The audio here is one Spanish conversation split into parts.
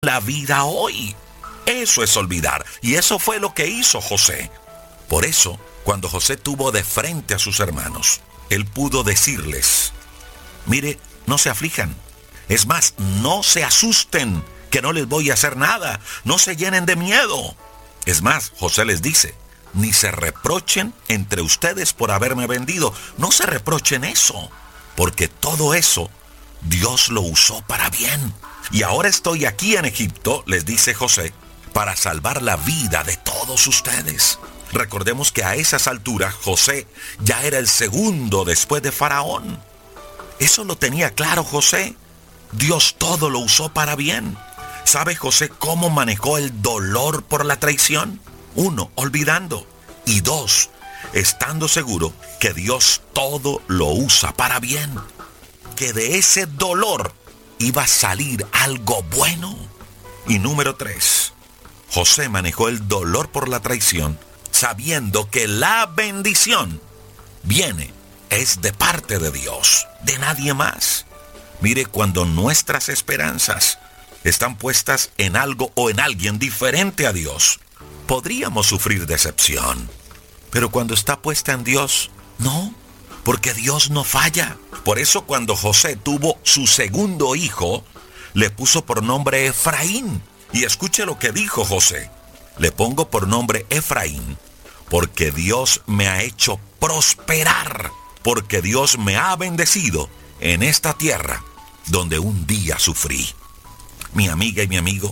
la vida hoy. Eso es olvidar. Y eso fue lo que hizo José. Por eso, cuando José tuvo de frente a sus hermanos, él pudo decirles: mire, no se aflijan. Es más, no se asusten, que no les voy a hacer nada. No se llenen de miedo. Es más, José les dice: ni se reprochen entre ustedes por haberme vendido. No se reprochen eso, porque todo eso Dios lo usó para bien. Y ahora estoy aquí en Egipto, les dice José, para salvar la vida de todos ustedes. Recordemos que a esas alturas José ya era el segundo después de Faraón. Eso lo tenía claro José. Dios todo lo usó para bien. ¿Sabe José cómo manejó el dolor por la traición? 1, olvidando. Y 2, estando seguro que Dios todo lo usa para bien. Que de ese dolor iba a salir algo bueno. Y número 3, José manejó el dolor por la traición sabiendo que la bendición es de parte de Dios, de nadie más. Mire, cuando nuestras esperanzas están puestas en algo o en alguien diferente a Dios, podríamos sufrir decepción. Pero cuando está puesta en Dios, no, porque Dios no falla. Por eso cuando José tuvo su segundo hijo, le puso por nombre Efraín. Y escuche lo que dijo José: le pongo por nombre Efraín, porque Dios me ha hecho prosperar, porque Dios me ha bendecido en esta tierra donde un día sufrí. Mi amiga y mi amigo,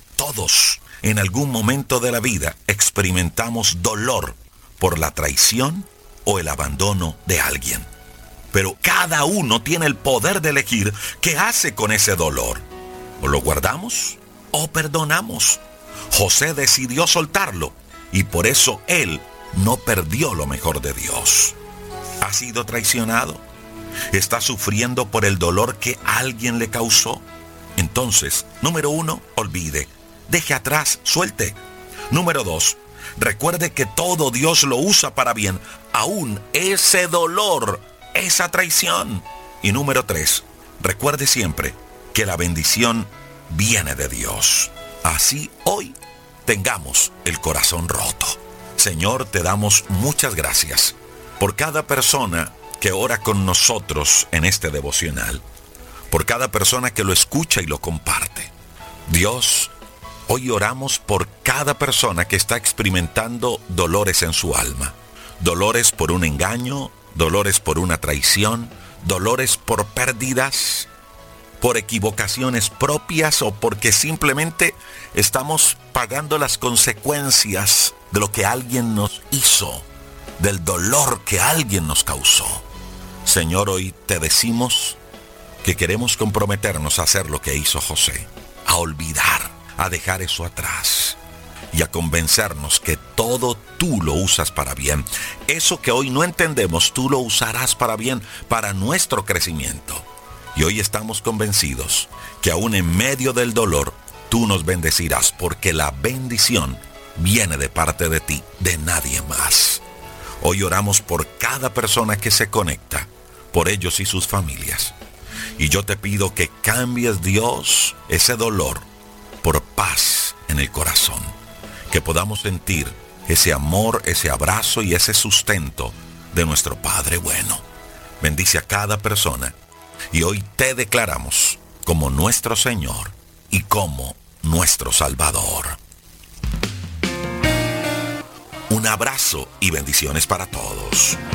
todos en algún momento de la vida experimentamos dolor por la traición o el abandono de alguien. Pero cada uno tiene el poder de elegir qué hace con ese dolor. O lo guardamos o perdonamos. José decidió soltarlo y por eso él no perdió lo mejor de Dios. ¿Ha sido traicionado? ¿Está sufriendo por el dolor que alguien le causó? Entonces, número 1, olvide. Deje atrás, suelte. Número 2, recuerde que todo Dios lo usa para bien, aún ese dolor, esa traición. Y número 3, recuerde siempre que la bendición viene de Dios. Así hoy tengamos el corazón roto. Señor, te damos muchas gracias por cada persona que ora con nosotros en este devocional, por cada persona que lo escucha y lo comparte. Dios, hoy oramos por cada persona que está experimentando dolores en su alma. Dolores por un engaño, dolores por una traición, dolores por pérdidas, por equivocaciones propias o porque simplemente estamos pagando las consecuencias de lo que alguien nos hizo, del dolor que alguien nos causó. Señor, hoy te decimos que queremos comprometernos a hacer lo que hizo José, a olvidar, a dejar eso atrás y a convencernos que todo tú lo usas para bien. Eso que hoy no entendemos, tú lo usarás para bien, para nuestro crecimiento. Y hoy estamos convencidos que aún en medio del dolor, tú nos bendecirás, porque la bendición viene de parte de ti, de nadie más. Hoy oramos por cada persona que se conecta, por ellos y sus familias. Y yo te pido que cambies, Dios, ese dolor por paz en el corazón. Que podamos sentir ese amor, ese abrazo y ese sustento de nuestro Padre bueno. Bendice a cada persona. Y hoy te declaramos como nuestro Señor y como nuestro Salvador. Un abrazo y bendiciones para todos.